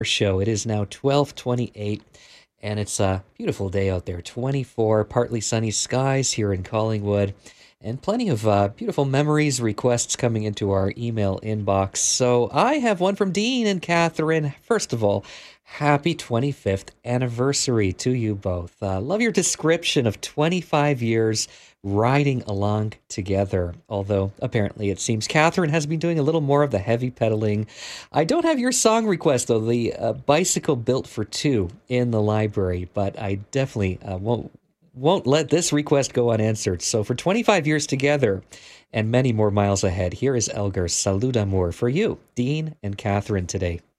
show. It is now 12:28 and it's a beautiful day out there. 24 partly sunny skies here in Collingwood and plenty of beautiful memories, requests coming into our email inbox. So I have one from Dean and Catherine. First of all, happy 25th anniversary to you both. Love your description of 25 years riding along together. Although apparently it seems Catherine has been doing a little more of the heavy pedaling. I don't have your song request though, the bicycle built for two in the library, but I definitely won't let this request go unanswered. So for 25 years together and many more miles ahead, here is Elgar's Salud Amour for you, Dean and Catherine today.